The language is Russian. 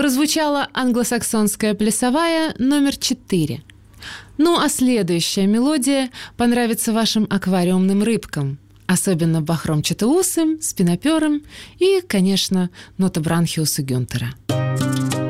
прозвучала англосаксонская плясовая номер 4. Ну а следующая мелодия понравится вашим аквариумным рыбкам, особенно бахромчатоусым, спиноперым и, конечно, нотобранхиусу Гюнтера.